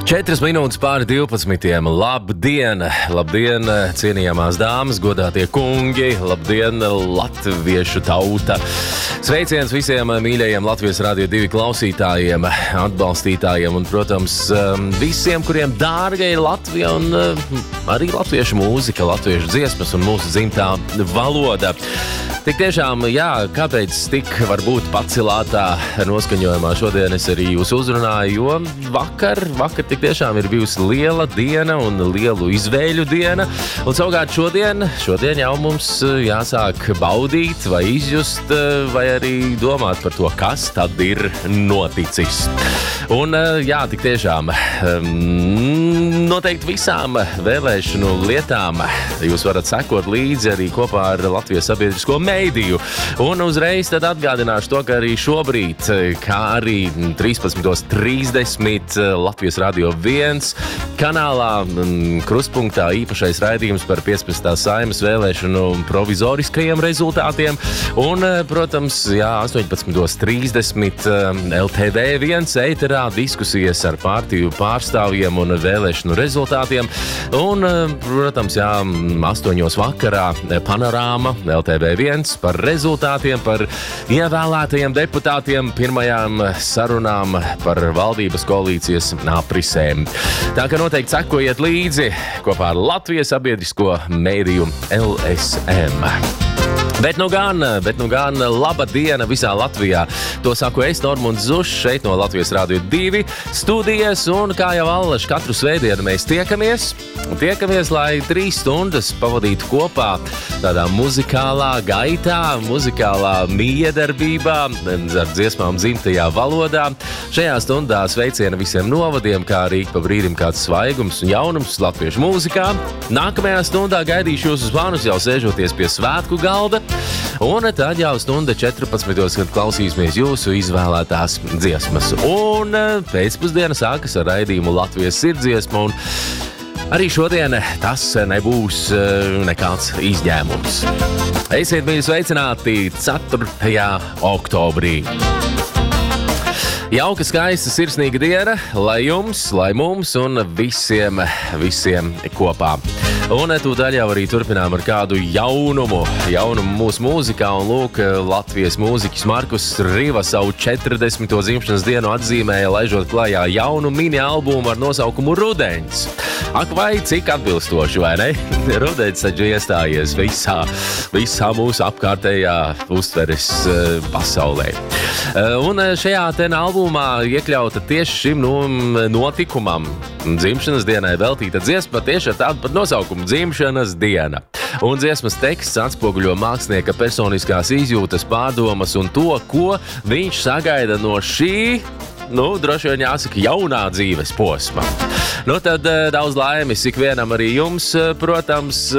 4 minūtes pāri 12. Labdien, labdien, cienījamās dāmas, godātie kungi, labdien, latviešu tauta. Sveiciens visiem mīļajiem Latvijas Radio 2 klausītājiem, atbalstītājiem un, protams, visiem, kuriem dārga ir Latvija un arī latviešu mūzika, latviešu dziesmas un mūsu dzimtā valoda. Tik tiešām, jā, kāpēc tik varbūt pacilātā noskaņojumā šodien es arī jūs uzrunāju, jo vakar tik tiešām ir bijusi liela diena un lielu izvēļu diena, un savukārt šodien jau mums jāsāk baudīt vai izjust, vai arī domāt par to, kas tad ir noticis. Un jā, tik tiešām, noteikti visām vēlēšanu lietām jūs varat sekot līdzi arī kopā ar Latvijas sabiedrisko mēdīju. Un uzreiz tad atgādināšu to, ka arī šobrīd, kā arī 13.30 Latvijas Radio 1 kanālā krustpunktā īpašais raidījums par 15. Saeimas vēlēšanu provizoriskajiem rezultātiem. Un, protams, jā, 18.30 LTV1 ēterā diskusijas ar partiju pārstāvjiem un vēlēšanu rezultātiem. Un, protams, jā, 8. vakarā panorāma LTV1 par rezultātiem, par ievēlētajiem deputātiem, pirmajām sarunām par valdības koalīcijas aprisēm. Tā ka noteikti sekojiet līdzi kopā ar Latvijas sabiedrisko mēdīju LSM. Bet nu gan laba diena visā Latvijā. To saku es, Normunds Zušs, šeit no Latvijas Radio 2 studijas, un kā jau allaž katru svētdienu mēs tiekamies, lai 3 stundas pavadītu kopā tādā muzikālā gaitā, muzikālā miedarbībā, ar dziesmām dzimtajā valodā. Šajā stundā sveiciena visiem novadiem, kā arī pa brīdim kāds svaigums un jaunums latviešu mūzikā. Nākamajā stundā gaidīšu jūsu zvanus jau sēžoties pie svētku galda. Un tad jau stunda 14, kad klausīsimies jūsu izvēlētās dziesmas. Un pēcpusdiena sākas ar raidījumu Latvijas sirdsdziesma, un arī šodien tas nebūs nekāds izņēmums. Esiet mīļi sveicināti 4. oktobrī. Jauka, skaista, sirsnīga diena, lai jums, lai mums un visiem kopā. Un tūdaļ jau arī turpinām ar kādu jaunumu mūsu mūzikā, un lūk, Latvijas mūziķis Markus Riva savu 40. dzimšanas dienu atzīmēja, laižot klājā jaunu mini albumu ar nosaukumu Rudeņs. Ak, vai cik atbilstoši, vai ne? Rudeņs taču iestājies visā mūsu apkārtējā uztveres pasaulē. Un šajā albumā iekļauta tieši šim notikumam, dzimšanas dienai veltīta dziesma tieši ar tādu pat nosaukumu Dzimšanas diena. Un dziesmas teksts atspoguļo mākslinieka personiskās izjūtas, pārdomas un to, ko viņš sagaida no šī, droši vien jāsaka, jaunā dzīves posma. Tad daudz laimes ikvienam arī jums, protams,